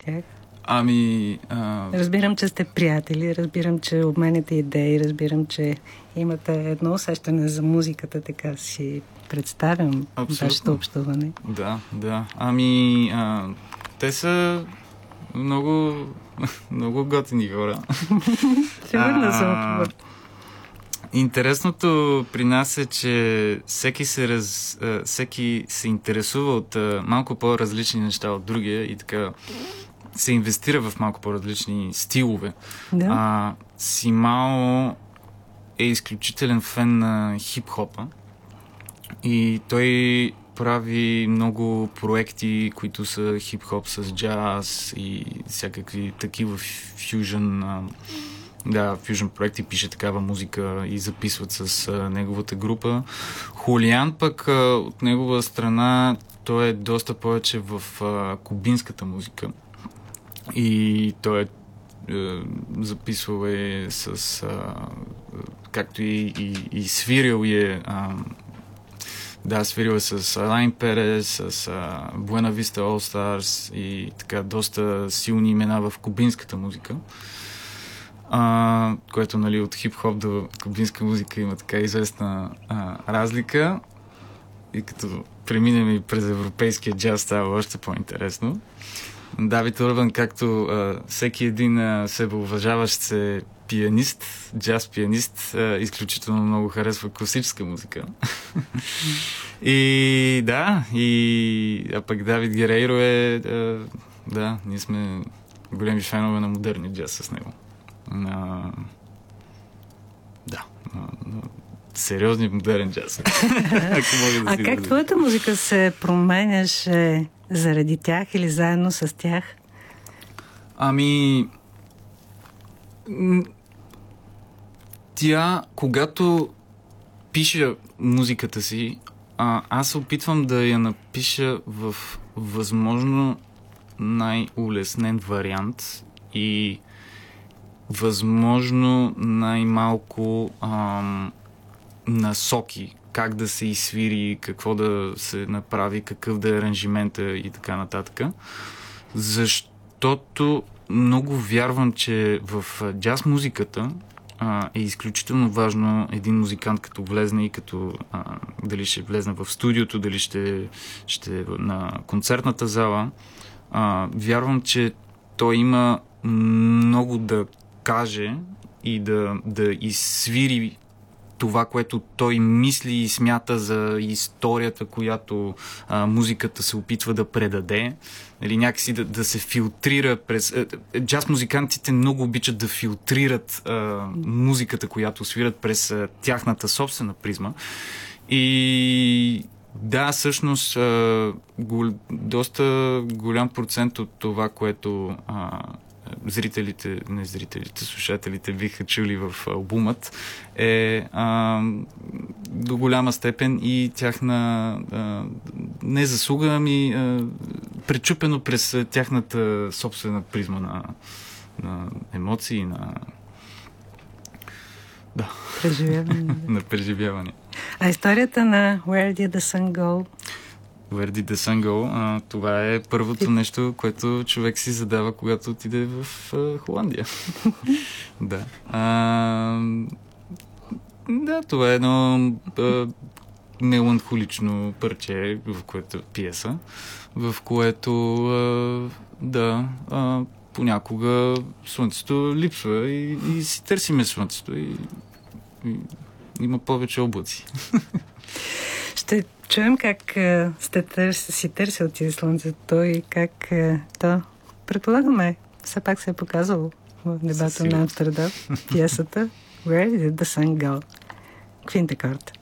тях? Ами... Разбирам, че сте приятели, разбирам, че обменяте идеи, разбирам, че имате едно усещане за музиката, така си представям вашето общуване. Да. Ами, те са много, много готини хора. Сигурна съм. Интересното при нас е, че всеки се интересува от малко по-различни неща от другия и така се инвестира в малко по-различни стилове. Да. Симао е изключителен фен на хип-хопа и той прави много проекти, които са хип-хоп с джаз и всякакви такива фюжън фюжън проекти, пише такава музика и записват с неговата група. Хулиан пък от негова страна той е доста повече в кубинската музика. И той е записвал с както и свирил свирил е с Алайн Перес, с Buena Vista All Stars и така доста силни имена в кубинската музика. Което, нали, от хип-хоп до кубинска музика има така известна разлика. И като преминем и през европейския джаз, става още по-интересно. Давид Урбан, както всеки един себеуважаващ се пианист, джаз пианист, изключително много харесва класическа музика. А пък Давид Герейро ние сме големи фенове на модерни джаз с него. Сериозни модерен джаз. А как твоята музика се променяше заради тях или заедно с тях? Ами... когато пиша музиката си, аз се опитвам да я напиша в възможно най-улеснен вариант и възможно най-малко насоки, как да се изсвири, какво да се направи, какъв да е аранжимента и така нататък. Защото много вярвам, че в джаз музиката е изключително важно един музикант като влезне и като дали ще влезне в студиото, дали ще е на концертната зала. Вярвам, че той има много да каже и да изсвири това, което той мисли и смята за историята, която музиката се опитва да предаде. Или някакси да се филтрира през... Джаз музикантите много обичат да филтрират музиката, която свират през тяхната собствена призма. И всъщност доста голям процент от това, което слушателите биха чули в албумът, е до голяма степен и тяхна не заслуга, ами пречупено през тяхната собствена призма на емоции, на преживяване. А историята на Where Did the Sun Go? Where Did the Sun Go? Това е първото нещо, което човек си задава, когато отиде в Холандия. Това е едно меланхолично парче, в което пиеса, в което понякога слънцето липсва и си търсиме слънцето и има повече облаци. Ще чуем как си търсил ти слънцето и как то, предполагаме, все пак се е показало в дебата на Амстердам, пиесата Where Did the Sun Go? Квинтакорд.